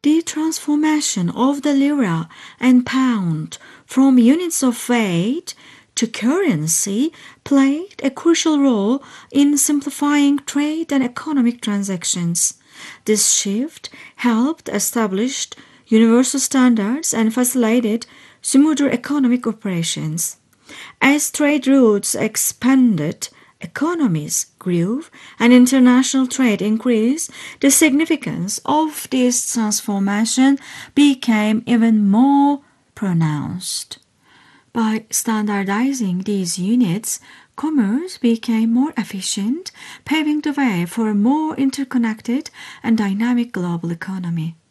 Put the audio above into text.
The transformation of the lira and pound from units of weight to currency played a crucial role in simplifying trade and economic transactions. This shift helped establish universal standards and facilitated smoother economic operations. As trade routes expanded, economies grew, and international trade increased, the significance of this transformation became even more pronounced. By standardizing these units, commerce became more efficient, paving the way for a more interconnected and dynamic global economy.